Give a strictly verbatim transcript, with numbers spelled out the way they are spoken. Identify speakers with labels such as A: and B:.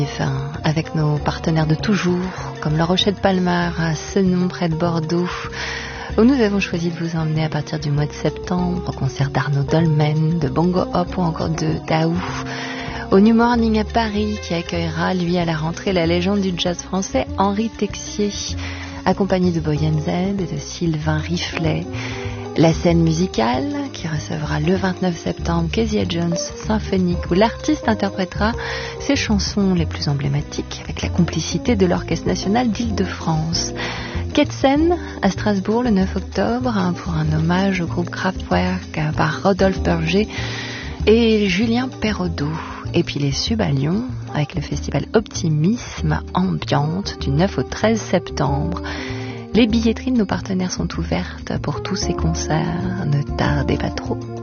A: Enfin, avec nos partenaires de toujours, comme La Rochette-Palmar à Senon près de Bordeaux, où nous avons choisi de vous emmener à partir du mois de septembre au concert d'Arnaud Dolmen, de Bongo Hop ou encore de Daou, au New Morning à Paris qui accueillera lui à la rentrée la légende du jazz français Henri Texier, accompagné de Boyan Z et de Sylvain Riflet. La scène musicale qui recevra le vingt-neuf septembre Kezia Jones symphonique où l'artiste interprétera ses chansons les plus emblématiques avec la complicité de l'Orchestre national d'Île-de-France. Quai de Seine à Strasbourg le neuf octobre pour un hommage au groupe Kraftwerk par Rodolphe Berger et Julien Perraudot. Et puis les Subs à Lyon avec le festival Optimisme Ambiante du neuf au treize septembre. Les billetteries de nos partenaires sont ouvertes pour tous ces concerts. Ne tardez pas trop.